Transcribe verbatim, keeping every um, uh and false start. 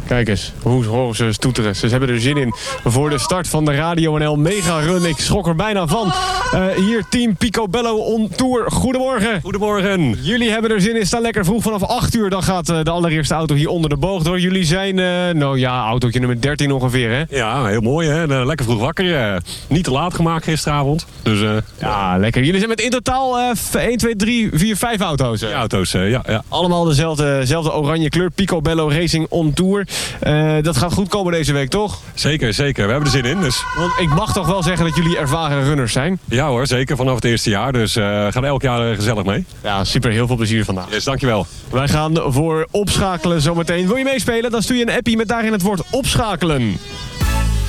Kijk eens, hoe horen ze stoeteren. Ze hebben er zin in voor de start van de Radio N L Mega Run. Ik schrok er bijna van. Uh, hier team Picobello on Tour. Goedemorgen. Goedemorgen. Jullie hebben er zin in. Staan lekker vroeg vanaf acht uur. Dan gaat uh, de allereerste auto hier onder de boog door. Jullie zijn, uh, nou ja, autootje nummer dertien ongeveer, hè? Ja, heel mooi, hè. Uh, lekker vroeg wakker. Uh, niet te laat gemaakt gisteravond. Dus, uh, ja, lekker. Jullie zijn met in totaal uh, één, twee, drie, vier, vijf auto's. Hè? Ja, auto's, uh, ja, ja. Allemaal dezelfde, dezelfde oranje kleur. Picobello Racing on Tour. Uh, dat gaat goed komen deze week, toch? Zeker, zeker. We hebben er zin in. Dus... Want ik mag toch wel zeggen dat jullie ervaren runners zijn? Ja hoor, zeker. Vanaf het eerste jaar. Dus uh, gaan elk jaar uh, gezellig mee. Ja, super. Heel veel plezier vandaag. Yes, dankjewel. Wij gaan voor opschakelen zometeen. Wil je meespelen? Dan stuur je een appie met daarin het woord opschakelen.